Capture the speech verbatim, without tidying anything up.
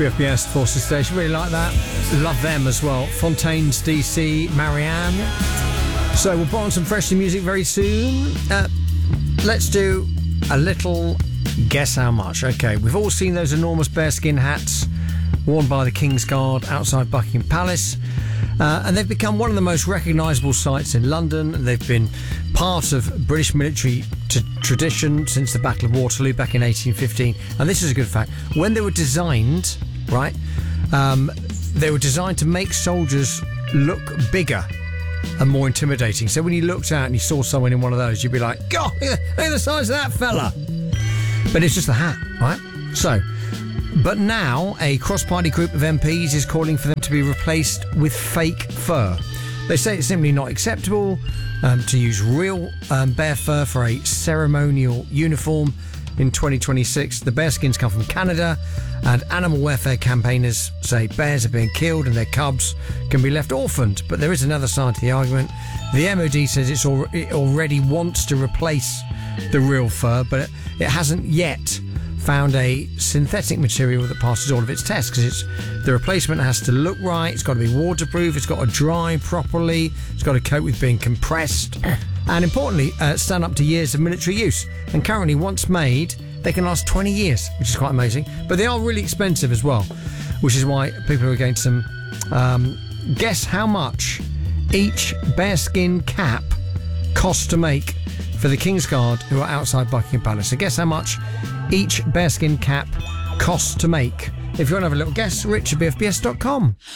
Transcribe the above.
B F B S Forces Station. Really like that. Love them as well. Fontaines D C, Marianne. So we'll put on some fresh new music very soon. Uh, let's do a little guess how much. Okay, we've all seen those enormous bearskin hats worn by the King's Guard outside Buckingham Palace. Uh, and they've become one of the most recognisable sights in London. They've been part of British military t- tradition since the Battle of Waterloo back in eighteen fifteen. And this is a good fact. When they were designed, right, um, they were designed to make soldiers look bigger and more intimidating. So when you looked out and you saw someone in one of those, you'd be like, God, look at the size of that fella. But it's just a hat, right? So... But now, a cross-party group of M Ps is calling for them to be replaced with fake fur. They say it's simply not acceptable um, to use real um, bear fur for a ceremonial uniform in twenty twenty-six. The bearskins come from Canada, and animal welfare campaigners say bears are being killed and their cubs can be left orphaned. But there is another side to the argument. The M O D says it's al- it already wants to replace the real fur, but it hasn't yet found a synthetic material that passes all of its tests, because it's the replacement has to look right, it's got to be waterproof, it's got to dry properly, it's got to cope with being compressed, and importantly, uh, stand up to years of military use. And currently, once made, they can last twenty years, which is quite amazing. But they are really expensive as well, which is why people are going to some um, guess how much each bearskin cap costs to make for the King's Guard who are outside Buckingham Palace. So guess how much each bearskin cap costs to make. If you want to have a little guess, rich at b f b s dot com.